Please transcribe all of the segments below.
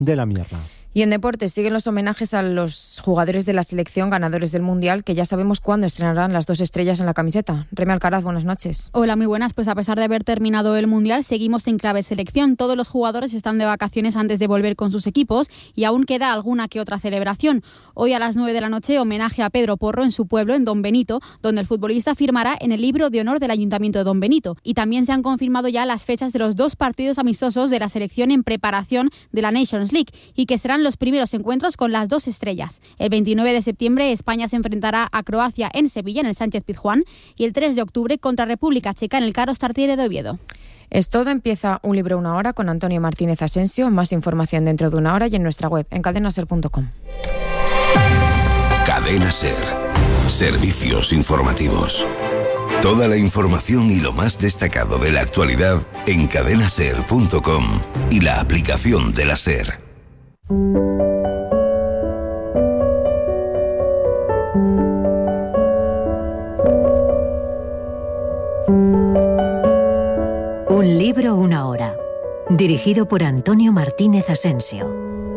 de la mierda. Y en deportes siguen los homenajes a los jugadores de la selección ganadores del Mundial, que ya sabemos cuándo estrenarán las 2 estrellas en la camiseta. Remy Alcaraz, buenas noches. Hola, muy buenas. Pues a pesar de haber terminado el Mundial, seguimos en clave selección. Todos los jugadores están de vacaciones antes de volver con sus equipos y aún queda alguna que otra celebración. Hoy a las 9 de la noche, homenaje a Pedro Porro en su pueblo, en Don Benito, donde el futbolista firmará en el libro de honor del Ayuntamiento de Don Benito. Y también se han confirmado ya las fechas de los 2 partidos amistosos de la selección en preparación de la Nations League y que serán los primeros encuentros con las 2 estrellas. El 29 de septiembre España se enfrentará a Croacia en Sevilla, en el Sánchez Pizjuán, y el 3 de octubre contra República Checa en el Carlos Tartiere de Oviedo. Es todo. Empieza Un libro, una hora con Antonio Martínez Asensio. Más información dentro de una hora y en nuestra web, en cadenaser.com. Cadena Ser. Servicios informativos. Toda la información y lo más destacado de la actualidad en cadenaser.com y la aplicación de la Ser. Un libro, una hora. Dirigido por Antonio Martínez Asensio.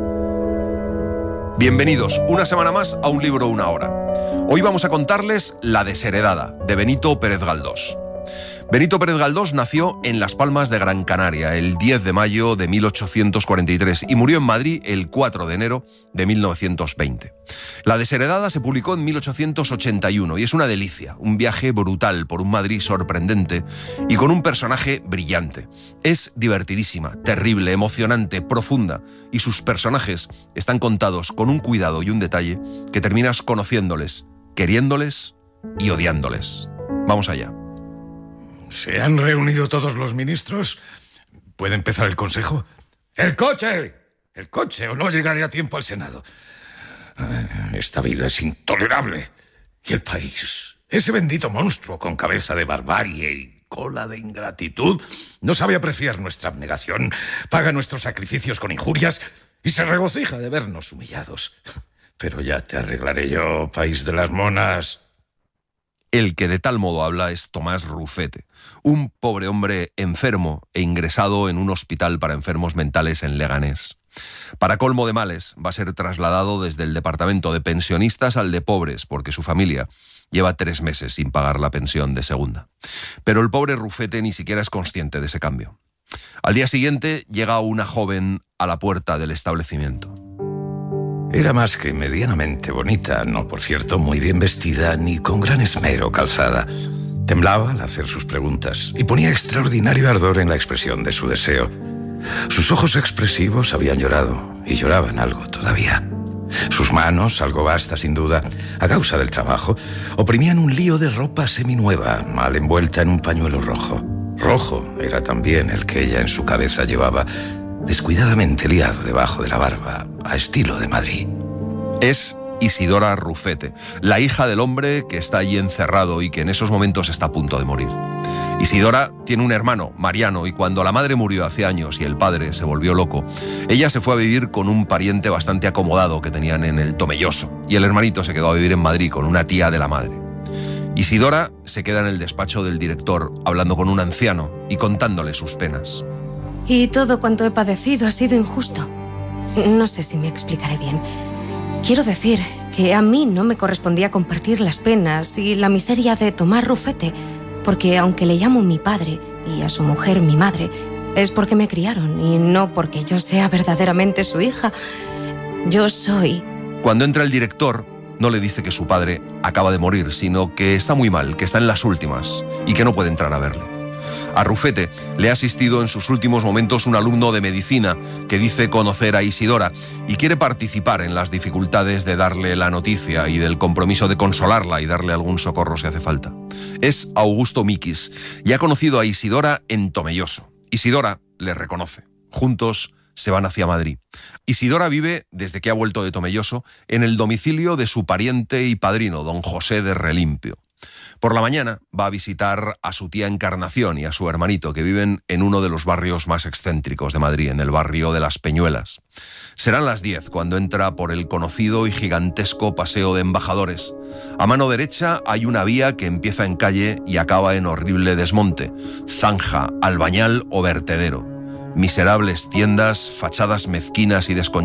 Bienvenidos una semana más a Un libro, una hora. Hoy vamos a contarles La desheredada, de Benito Pérez Galdós. Benito Pérez Galdós nació en Las Palmas de Gran Canaria el 10 de mayo de 1843 y murió en Madrid el 4 de enero de 1920. La desheredada se publicó en 1881 y es una delicia, un viaje brutal por un Madrid sorprendente y con un personaje brillante. Es divertidísima, terrible, emocionante, profunda y sus personajes están contados con un cuidado y un detalle que terminas conociéndoles, queriéndoles y odiándoles. Vamos allá. ¿Se han reunido todos los ministros? ¿Puede empezar el consejo? ¡El coche! ¡El coche! O no llegaré a tiempo al Senado. Esta vida es intolerable. Y el país, ese bendito monstruo con cabeza de barbarie y cola de ingratitud, no sabe apreciar nuestra abnegación, paga nuestros sacrificios con injurias y se regocija de vernos humillados. Pero ya te arreglaré yo, país de las monas. El que de tal modo habla es Tomás Rufete, un pobre hombre enfermo e ingresado en un hospital para enfermos mentales en Leganés. Para colmo de males, va a ser trasladado desde el departamento de pensionistas al de pobres, porque su familia lleva 3 meses sin pagar la pensión de segunda. Pero el pobre Rufete ni siquiera es consciente de ese cambio. Al día siguiente llega una joven a la puerta del establecimiento. Era más que medianamente bonita, no, por cierto, muy bien vestida ni con gran esmero calzada. Temblaba al hacer sus preguntas y ponía extraordinario ardor en la expresión de su deseo. Sus ojos expresivos habían llorado y lloraban algo todavía. Sus manos, algo vastas sin duda, a causa del trabajo, oprimían un lío de ropa seminueva, mal envuelta en un pañuelo rojo. Rojo era también el que ella en su cabeza llevaba, descuidadamente liado debajo de la barba, a estilo de Madrid. Es Isidora Rufete, la hija del hombre que está allí encerrado y que en esos momentos está a punto de morir. Isidora tiene un hermano, Mariano, y cuando la madre murió hace años y el padre se volvió loco, ella se fue a vivir con un pariente bastante acomodado que tenían en el Tomelloso, y el hermanito se quedó a vivir en Madrid con una tía de la madre. Isidora se queda en el despacho del director hablando con un anciano y contándole sus penas. Y todo cuanto he padecido ha sido injusto. No sé si me explicaré bien. Quiero decir que a mí no me correspondía compartir las penas y la miseria de Tomás Rufete, porque aunque le llamo mi padre y a su mujer mi madre, es porque me criaron y no porque yo sea verdaderamente su hija. Yo soy... Cuando entra el director, no le dice que su padre acaba de morir, sino que está muy mal, que está en las últimas y que no puede entrar a verle. A Rufete le ha asistido en sus últimos momentos un alumno de medicina que dice conocer a Isidora y quiere participar en las dificultades de darle la noticia y del compromiso de consolarla y darle algún socorro si hace falta. Es Augusto Miquis y ha conocido a Isidora en Tomelloso. Isidora le reconoce. Juntos se van hacia Madrid. Isidora vive, desde que ha vuelto de Tomelloso, en el domicilio de su pariente y padrino, don José de Relimpio. Por la mañana va a visitar a su tía Encarnación y a su hermanito, que viven en uno de los barrios más excéntricos de Madrid, en el barrio de Las Peñuelas. Serán las 10 cuando entra por el conocido y gigantesco Paseo de Embajadores. A mano derecha hay una vía que empieza en calle y acaba en horrible desmonte, zanja, albañal o vertedero. Miserables tiendas, fachadas mezquinas y desconchas.